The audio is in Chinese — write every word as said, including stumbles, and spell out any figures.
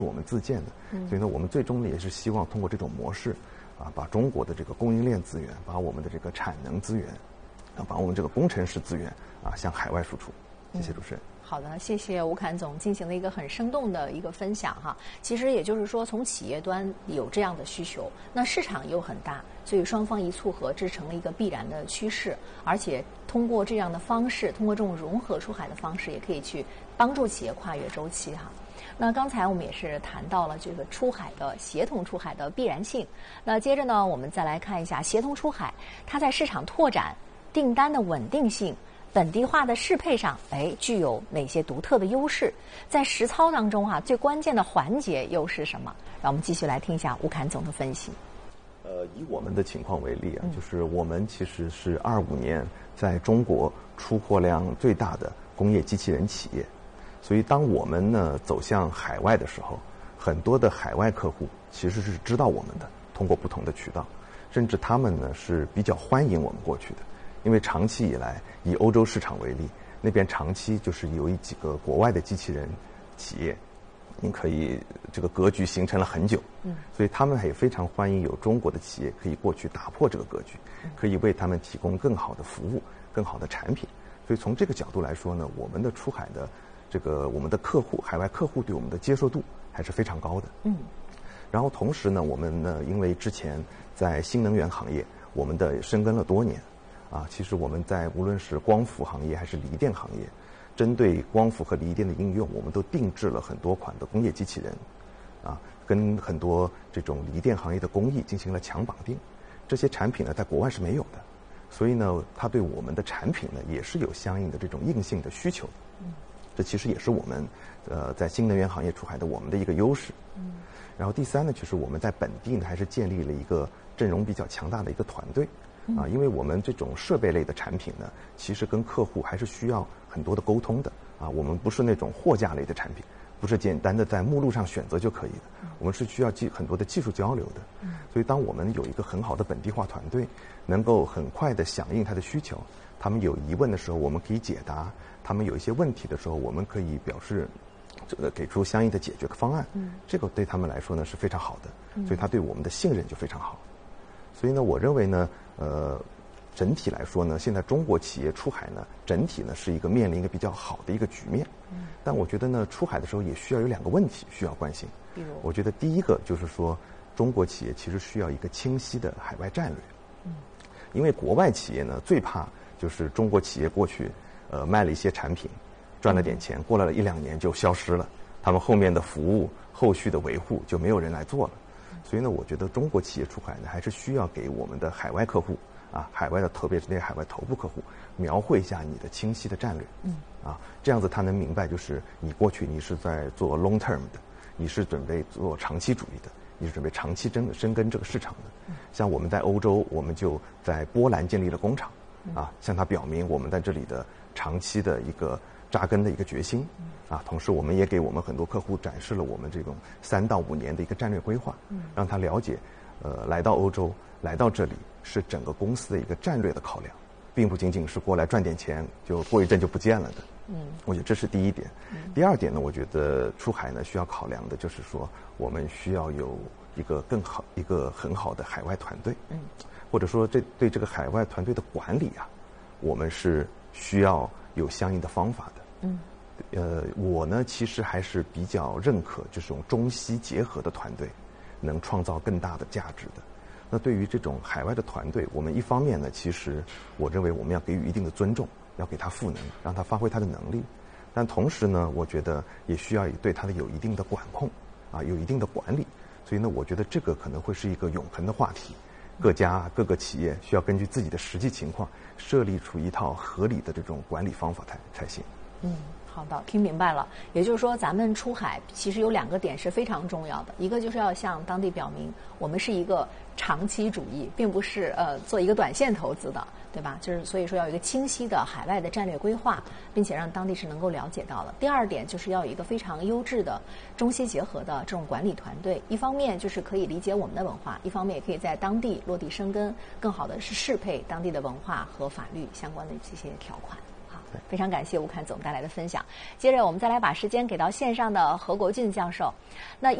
我们自建的，所以呢，我们最终呢也是希望通过这种模式，啊，把中国的这个供应链资源，把我们的这个产能资源，啊，把我们这个工程师资源啊向海外输出。谢谢主持人。 好的，谢谢吴侃总进行了一个很生动的一个分享哈。其实也就是说，从企业端有这样的需求，那市场又很大，所以双方一撮合，制成了一个必然的趋势。而且通过这样的方式，通过这种融合出海的方式，也可以去帮助企业跨越周期哈。那刚才我们也是谈到了这个出海的协同出海的必然性。那接着呢，我们再来看一下协同出海，它在市场拓展、订单的稳定性、本地化的适配上，哎，具有哪些独特的优势？在实操当中哈、啊，最关键的环节又是什么？让我们继续来听一下吴侃总的分析。 呃，以我们的情况为例啊，嗯、就是我们其实是二五年在中国出货量最大的工业机器人企业。所以，当我们呢走向海外的时候，很多的海外客户其实是知道我们的，通过不同的渠道，甚至他们呢是比较欢迎我们过去的，因为长期以来，以欧洲市场为例，那边长期就是有一几个国外的机器人企业，你可以这个格局形成了很久，嗯，所以他们也非常欢迎有中国的企业可以过去打破这个格局，可以为他们提供更好的服务、更好的产品。所以从这个角度来说呢，我们的出海的。这个我们的客户，海外客户对我们的接受度还是非常高的。嗯，然后同时呢，我们呢，因为之前在新能源行业，我们的深耕了多年，啊，其实我们在无论是光伏行业还是锂电行业，针对光伏和锂电的应用，我们都定制了很多款的工业机器人，啊，跟很多这种锂电行业的工艺进行了强绑定。这些产品呢，在国外是没有的，所以呢，它对我们的产品呢，也是有相应的这种硬性的需求的。嗯。这其实也是我们，呃，在新能源行业出海的我们的一个优势。嗯。然后第三呢，就是我们在本地呢，还是建立了一个阵容比较强大的一个团队。嗯。啊，因为我们这种设备类的产品呢，其实跟客户还是需要很多的沟通的。啊，我们不是那种货架类的产品，不是简单的在目录上选择就可以的。嗯。我们是需要技很多的技术交流的。嗯。所以，当我们有一个很好的本地化团队，能够很快的响应他的需求，他们有疑问的时候，我们可以解答。他们有一些问题的时候，我们可以表示这个给出相应的解决方案。嗯，这个对他们来说呢是非常好的，所以他对我们的信任就非常好。所以呢，我认为呢，呃，整体来说呢，现在中国企业出海呢，整体呢是一个面临一个比较好的一个局面。嗯，但我觉得呢，出海的时候也需要有两个问题需要关心。比如，我觉得第一个就是说，中国企业其实需要一个清晰的海外战略。嗯，因为国外企业呢最怕就是中国企业过去。呃，卖了一些产品，赚了点钱，过了一两年就消失了。他们后面的服务、后续的维护就没有人来做了。所以呢，我觉得中国企业出海呢，还是需要给我们的海外客户啊，海外的特别是那些海外头部客户，描绘一下你的清晰的战略。嗯。啊，这样子他能明白，就是你过去你是在做 long term 的，你是准备做长期主义的，你是准备长期深深耕这个市场的。嗯。像我们在欧洲，我们就在波兰建立了工厂。啊，向他表明我们在这里的长期的一个扎根的一个决心，啊，同时我们也给我们很多客户展示了我们这种三到五年的一个战略规划，让他了解，呃，来到欧洲，来到这里是整个公司的一个战略的考量，并不仅仅是过来赚点钱，就过一阵就不见了的。嗯，我觉得这是第一点。第二点呢，我觉得出海呢需要考量的就是说，我们需要有一个更好、一个很好的海外团队。嗯。或者说，这对这个海外团队的管理啊，我们是需要有相应的方法的。嗯，呃，我呢其实还是比较认可这种中西结合的团队，能创造更大的价值的。那对于这种海外的团队，我们一方面呢，其实我认为我们要给予一定的尊重，要给他赋能，让他发挥他的能力。但同时呢，我觉得也需要对他的有一定的管控，啊，有一定的管理。所以呢，我觉得这个可能会是一个永恒的话题。各家各个企业需要根据自己的实际情况设立出一套合理的这种管理方法才才行。 嗯，好的，听明白了。也就是说，咱们出海其实有两个点是非常重要的，一个就是要向当地表明，我们是一个长期主义，并不是呃做一个短线投资的，对吧？就是所以说要有一个清晰的海外的战略规划，并且让当地是能够了解到的。第二点就是要有一个非常优质的中西结合的这种管理团队，一方面就是可以理解我们的文化，一方面也可以在当地落地生根，更好的是适配当地的文化和法律相关的这些条款。好， 非常感谢吴侃总带来的分享。接着我们再来把时间给到线上的何国俊教授。那